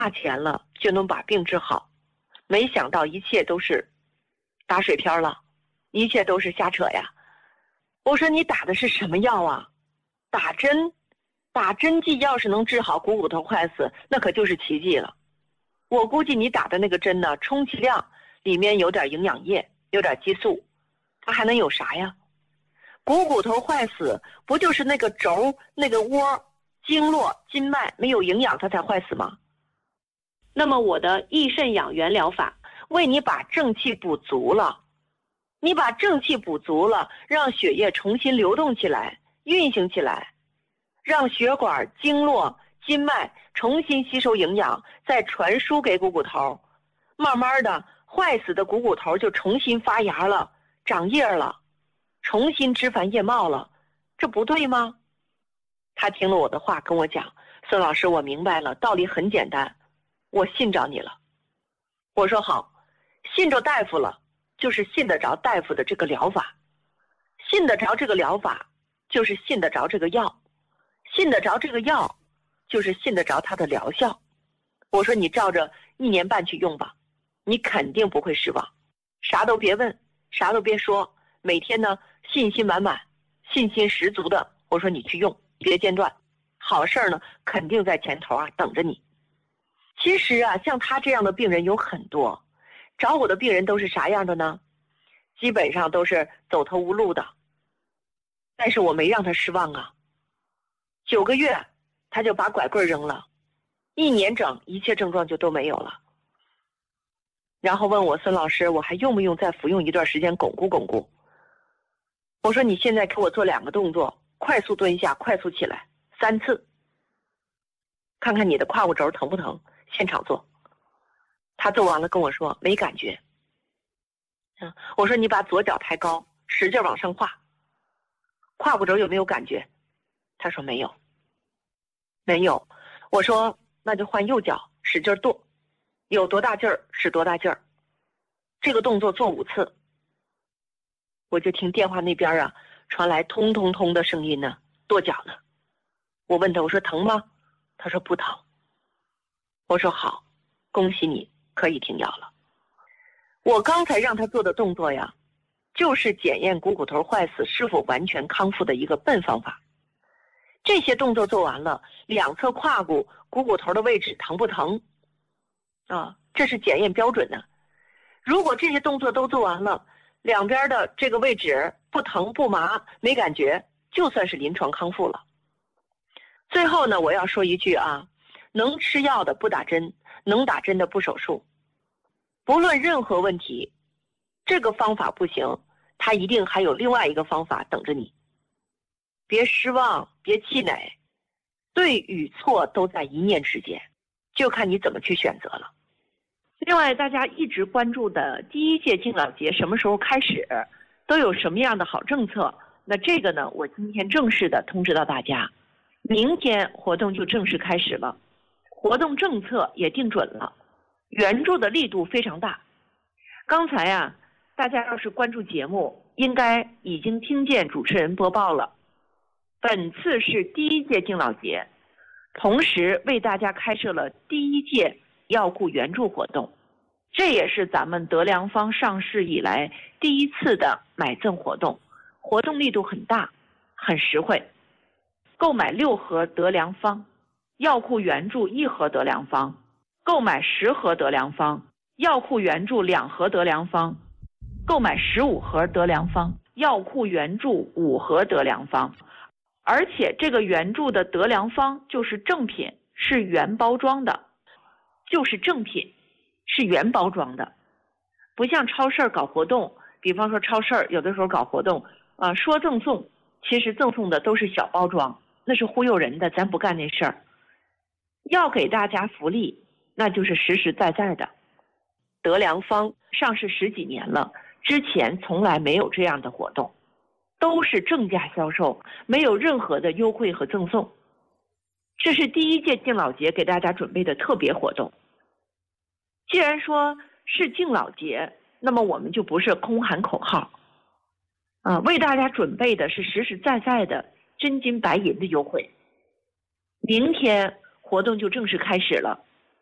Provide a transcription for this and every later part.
钱了就能把病治好，没想到一切都是打水漂了，一切都是瞎扯呀。我说你打的是什么药啊？打针剂要是能治好股骨头坏死，那可就是奇迹了。我估计你打的那个针呢，充其量里面有点营养液，有点激素，它还能有啥呀？股骨头坏死不就是那个轴、那个窝、经络、筋脉没有营养它才坏死吗？那么我的益肾养元疗法为你把正气补足了，你把正气补足了，让血液重新流动起来，运行起来，让血管、经络、筋脉重新吸收营养，再传输给股骨头，慢慢的坏死的股骨头就重新发芽了，长叶了，重新枝繁叶茂了，这不对吗？他听了我的话跟我讲，孙老师，我明白了，道理很简单，我信着你了。我说好，信着大夫了，就是信得着大夫的这个疗法，信得着这个疗法，就是信得着这个药，信得着这个药，就是信得着它的疗效。我说你照着1年半去用吧，你肯定不会失望，啥都别问，啥都别说，每天呢信心满满，信心十足的，我说你去用，别间断，好事呢肯定在前头啊等着你。其实啊，像他这样的病人有很多，找我的病人都是啥样的呢？基本上都是走投无路的，但是我没让他失望啊。9个月他就把拐棍扔了，1年整一切症状就都没有了。然后问我，孙老师，我还用不用再服用一段时间巩固巩固？我说你现在给我做2个动作，快速蹲下，快速起来3次，看看你的胯骨轴疼不疼，现场做。他做完了跟我说没感觉。我说你把左脚抬高，使劲往上跨，胯骨轴有没有感觉？他说没有。没有。我说那就换右脚，使劲跺，有多大劲儿使多大劲儿，这个动作做5次。我就听电话那边啊传来通通通的声音呢，跺脚呢。我问他，我说疼吗？他说不疼。我说好，恭喜你可以停药了。我刚才让他做的动作呀，就是检验股骨头坏死是否完全康复的一个笨方法。这些动作做完了，两侧胯骨股骨头的位置疼不疼啊？这是检验标准的。如果这些动作都做完了，两边的这个位置不疼不麻没感觉，就算是临床康复了。最后呢，我要说一句啊，能吃药的不打针，能打针的不手术。不论任何问题，这个方法不行，它一定还有另外一个方法等着你。别失望，别气馁，对与错都在一念之间，就看你怎么去选择了。另外，大家一直关注的第1届敬老节什么时候开始，都有什么样的好政策？那这个呢，我今天正式的通知到大家，明天活动就正式开始了，活动政策也定准了，援助的力度非常大。刚才啊，大家要是关注节目，应该已经听见主持人播报了。本次是第1届敬老节，同时为大家开设了第1届药库援助活动，这也是咱们德良方上市以来第1次的买赠活动，活动力度很大，很实惠。购买6盒德良方，药库援助1盒德良方；购买10盒德良方，药库援助2盒德良方；购买15盒德良方，药库援助5盒德良方。而且这个援助的德良方就是正品，是原包装的，就是正品，是原包装的，不像超市搞活动，比方说超市有的时候搞活动，说赠送，其实赠送的都是小包装，那是忽悠人的，咱不干那事儿。要给大家福利，那就是实实在在的。德良方上市10几年了，之前从来没有这样的活动，都是正价销售，没有任何的优惠和赠送。这是第1届敬老节给大家准备的特别活动。既然说是敬老节，那么我们就不是空喊口号，为大家准备的是实实在在的真金白银的优惠。明天活动就正式开始了，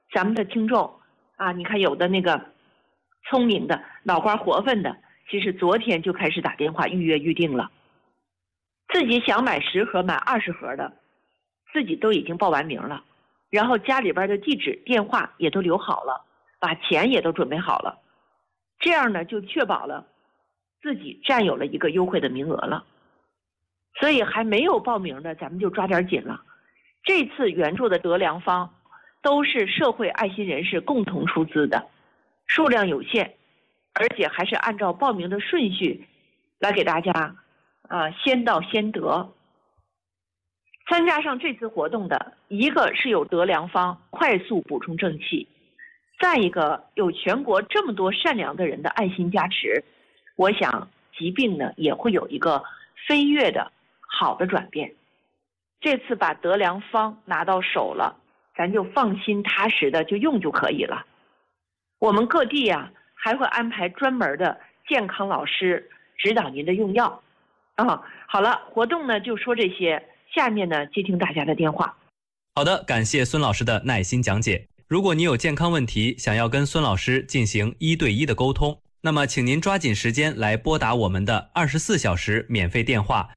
咱们的听众啊，你看有的那个聪明的脑瓜活泛的，其实昨天就开始打电话预约预定了，自己想买10盒买20盒的，自己都已经报完名了，然后家里边的地址电话也都留好了，把钱也都准备好了，这样呢就确保了自己占有了一个优惠的名额了。所以还没有报名的咱们就抓点紧了。这次援助的得良方都是社会爱心人士共同出资的，数量有限，而且还是按照报名的顺序来给大家先到先得。参加上这次活动的，一个是有得良方快速补充正气，再一个有全国这么多善良的人的爱心加持，我想疾病呢也会有一个飞跃的好的转变。这次把得良方拿到手了，咱就放心踏实的就用就可以了。我们各地还会安排专门的健康老师指导您的用药。好了，活动呢就说这些，下面呢接听大家的电话。 好的，感谢孙老师的耐心讲解。如果你有健康问题，想要跟孙老师进行1对1的沟通，那么请您抓紧时间来拨打我们的24小时免费电话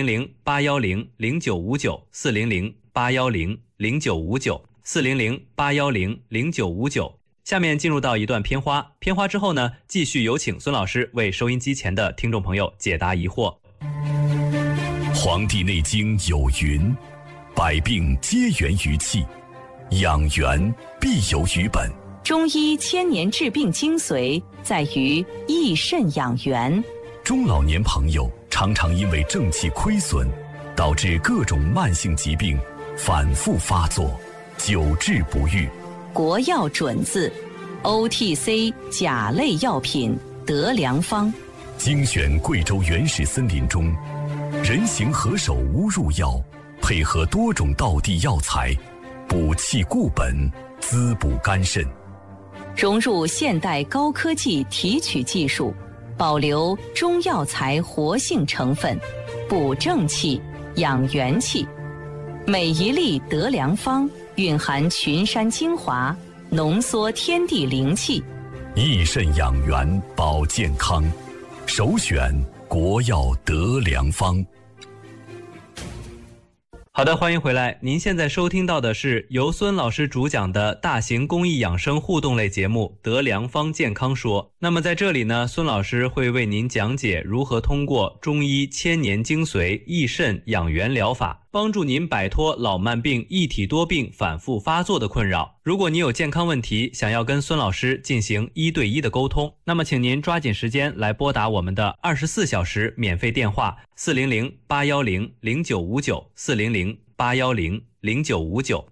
400-810-0959 400-810-0959 400-810-0959。下面进入到一段片花，片花之后呢，继续有请孙老师为收音机前的听众朋友解答疑惑。 黄帝内经有云，百病皆源于气，养元必有于本。 中医1000年治病精髓在于益肾养元。 中老年朋友常常因为正气亏损，导致各种慢性疾病反复发作，久治不愈。 国药准字 OTC 甲类药品得良方， 精选贵州原始森林中人形何首乌入药，配合多种道地药材，补气固本，滋补肝肾。 融入现代高科技提取技术，保留中药材活性成分，补正气，养元气。每一粒得良方蕴含群山精华，浓缩天地灵气， 益肾养元保健康，首选国药得良方。 好的，欢迎回来。您现在收听到的是由孙老师主讲的大型公益养生互动类节目《得良方健康说》。那么在这里呢，孙老师会为您讲解如何通过中医1000年精髓益肾养元疗法，帮助您摆脱老慢病、一体多病反复发作的困扰。如果你有健康问题，想要跟孙老师进行1对1的沟通，那么请您抓紧时间来拨打我们的24小时免费电话400-810-0959 400-810-0959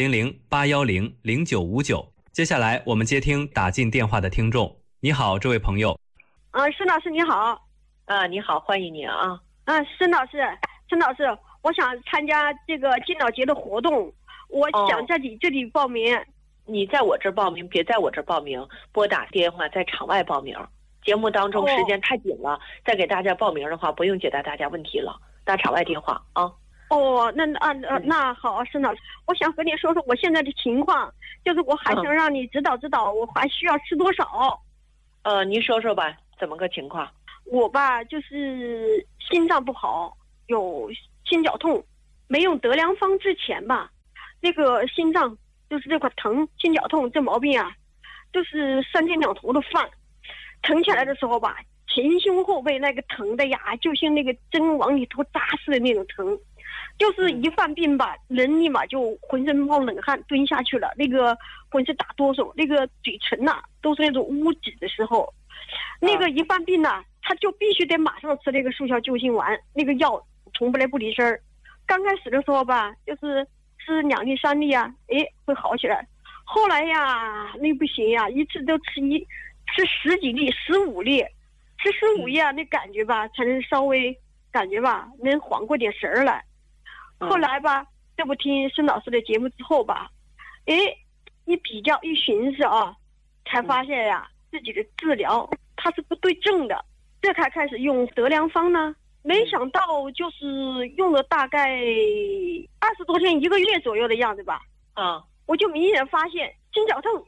400-810-0959。接下来我们接听打进电话的听众。你好，这位朋友。 孙老师你好。 你好，欢迎你啊。 孙老师，我想参加这个敬老节的活动，我想在你这里报名。 你在我这儿报名，别在我这儿报名，拨打电话在场外报名。节目当中时间太紧了，再给大家报名的话，不用解答大家问题了，打场外电话啊。 那好，孙老师，我想和你说说我现在的情况，就是我还想让你指导指导，我还需要吃多少？ 您说说吧，怎么个情况？ 我吧，就是心脏不好，有心绞痛，没用得良方之前吧，那个心脏就是这块疼，心绞痛这毛病啊，就是3天2头的犯，疼起来的时候吧，前胸后背那个疼的呀，就像那个针往里头扎似的那种疼。就是一犯病吧，人立马就浑身冒冷汗，蹲下去了，那个浑身打哆嗦，那个嘴唇都是那种乌紫的时候，那个一犯病他就必须得马上吃那个速效救心丸，那个药从不来不离身儿。刚开始的时候吧，就是吃2粒3粒会好起来，后来呀那不行呀，一次都吃10几粒15粒，吃15粒那感觉吧才能稍微感觉吧能缓过点神儿来。后来吧，这不听孙老师的节目之后吧，一比较一寻思才发现呀，自己的治疗它是不对症的，这才开始用得良方呢。没想到就是用了大概20多天1个月左右的样子吧，我就明显发现心绞痛